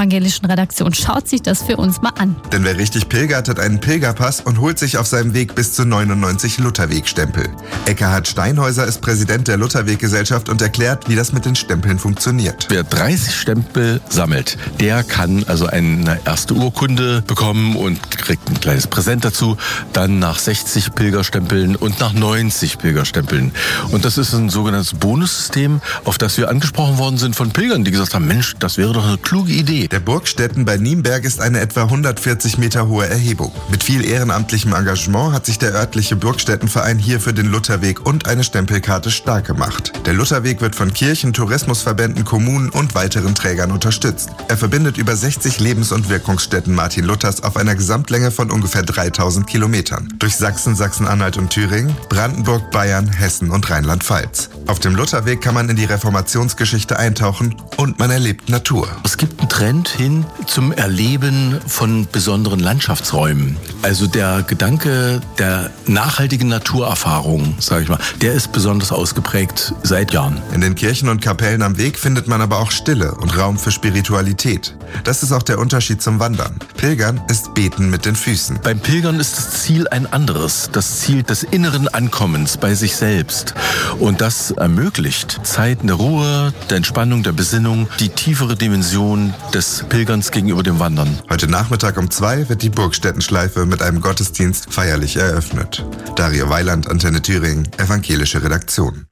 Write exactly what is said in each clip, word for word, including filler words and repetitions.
evangelischen Redaktion schaut sich das für uns mal an. Denn wer richtig pilgert, hat einen Pilgerpass und holt sich auf seinem Weg bis zu neunundneunzig Lutherweg-Stempel. Eckhard Steinhäuser ist Präsident der Lutherweg-Gesellschaft und erklärt, wie das mit den Stempeln funktioniert. Wer dreißig Stempel sammelt, der kann also eine erste Urkunde bekommen und kriegt ein kleines Präsent dazu. Dann nach sechzig Pilgerstempeln und nach neunzig Pilgerstempeln. Und das ist ein sogenanntes Bonussystem, auf das wir angesprochen worden sind von Pilgern, die gesagt haben, Mensch, das wäre doch eine kluge Idee. Der Burgstetten bei Nienberg ist eine etwa hundertvierzig Meter hohe Erhebung. Mit viel ehrenamtlichem Engagement hat sich der örtliche Burgstettenverein hier für den Lutherweg und eine Stempelkarte stark gemacht. Der Lutherweg wird von Kirchen, Tourismusverbänden, Kommunen und weiteren Trägern unterstützt. Er verbindet über sechzig Lebens- und Wirkungsstätten Martin Luthers auf einer Gesamtlänge von ungefähr dreitausend Kilometern. Durch Sachsen, Sachsen-Anhalt und Thüringen, Brandenburg, Bayern, Hessen und Rheinland-Pfalz. Auf dem Lutherweg kann man in die Reformationsgeschichte eintauchen und man erlebt Natur. Es gibt einen Trend hin zum Erleben von besonderen Landschaftsräumen. Also der Gedanke der nachhaltigen Naturerfahrung, sage ich mal, der ist besonders ausgeprägt seit Jahren. In den Kirchen und Kapellen am Weg findet man aber auch Stille und Raum für Spiritualität. Das ist auch der Unterschied zum Wandern. Pilgern ist Beten mit den Füßen. Beim Pilgern ist das Ziel ein anderes. Das Ziel des inneren Ankommens bei sich selbst. Und das ermöglicht Zeiten der Ruhe, der Entspannung, der Besinnung, die tiefere Dimension des Pilgerns gegenüber dem Wandern. Heute Nachmittag um zwei wird die Burgstettenschleife mit einem Gottesdienst feierlich eröffnet. Dario Weiland, Antenne Thüringen, evangelische Redaktion.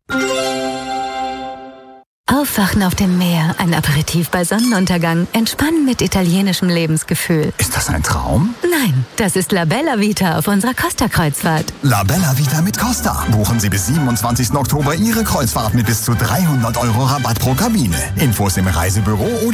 Aufwachen auf dem Meer, ein Aperitif bei Sonnenuntergang, entspannen mit italienischem Lebensgefühl. Ist das ein Traum? Nein, das ist La Bella Vita auf unserer Costa-Kreuzfahrt. La Bella Vita mit Costa. Buchen Sie bis siebenundzwanzigsten Oktober Ihre Kreuzfahrt mit bis zu dreihundert Euro Rabatt pro Kabine. Infos im Reisebüro oder